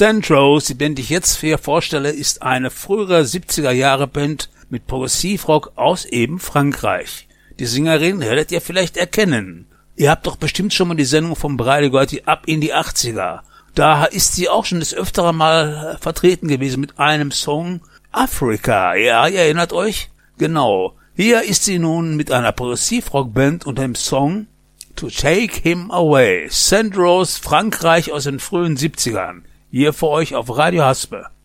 Sandrose, die Band, die ich jetzt hier vorstelle, ist eine frühere 70er-Jahre-Band mit Progressivrock aus eben Frankreich. Die Sängerin werdet ihr vielleicht erkennen. Ihr habt doch bestimmt schon mal die Sendung vom Breide gehört, die Ab in die 80er. Da ist sie auch schon des Öfteren mal vertreten gewesen mit einem Song Africa. Ja, ihr erinnert euch? Genau. Hier ist sie nun mit einer Progressivrock-Band unter dem Song To Take Him Away. Sandrose, Frankreich aus den frühen 70ern. Hier für euch auf Radio Haspe.